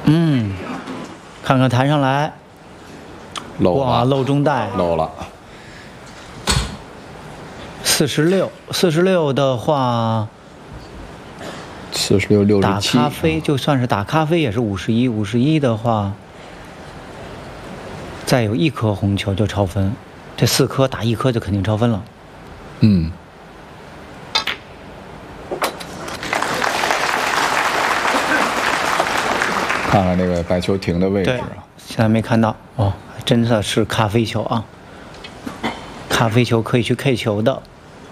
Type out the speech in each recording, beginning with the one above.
看看弹上来，哇，漏中带， 漏了。 46的话 ，46、67。 打咖啡就算是打咖啡也是51的话，再有1颗红球就超分，这4颗打1颗就肯定超分了。 看看这个白球停的位置啊， 现在没看到哦，真的是咖啡球啊！咖啡球可以去 K 球的，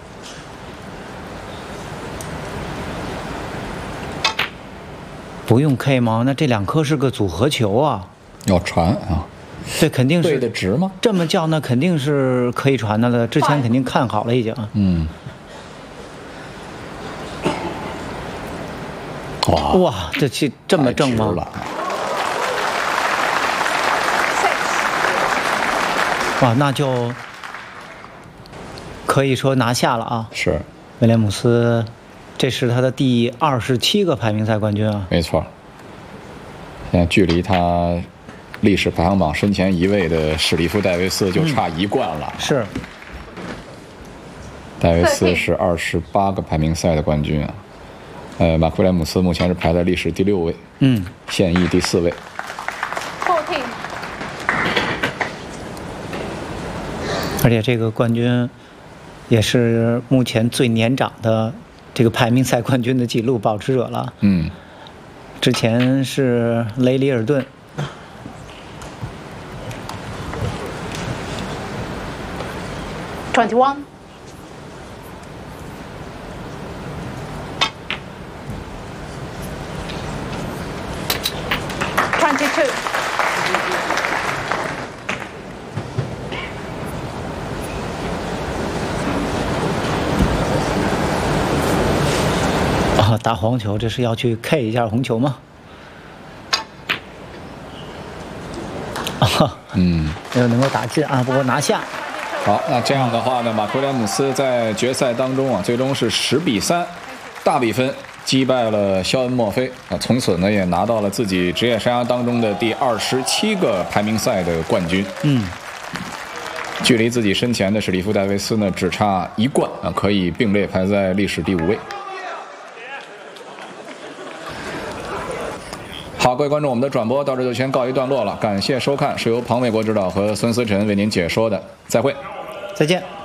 不用 K 吗？那这2颗是个组合球啊！ 要传啊？ 这肯定是对的直吗？ 这么叫那肯定是可以传的了，之前肯定看好了已经。哇，这气这么正吗？哇，那就可以说拿下了啊！ 是， 威廉姆斯，这是他的第27个排名赛冠军啊！ 没错，现在距离他历史排行榜身前1位的史蒂夫·戴维斯就差1冠了。 是， 戴维斯是28个排名赛的冠军啊。马克·威廉姆斯目前是排在历史第6位，现役第4位。 而且这个冠军也是目前最年长的这个排名赛冠军的记录保持者了。之前是雷里尔顿。 21。 打黄球，这是要去 K 一下红球吗？没有能够打进啊，不过拿下。 好，那这样的话呢，马克·威廉姆斯在决赛当中啊，最终是10比3，大比分击败了肖恩·墨菲啊，从此呢也拿到了自己职业生涯当中的第27个排名赛的冠军。距离自己身前的史蒂夫·戴维斯呢只差1冠啊，可以并列排在历史第5位。好，各位观众，我们的转播到这就先告一段落了，感谢收看，是由庞伟国指导和孙思辰为您解说的，再会， 再见。